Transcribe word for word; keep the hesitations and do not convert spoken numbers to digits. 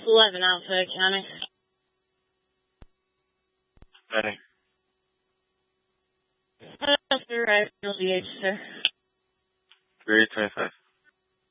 eleven Alpha County. Ready. Uh, sir, right, L D H, sir. three twenty-five.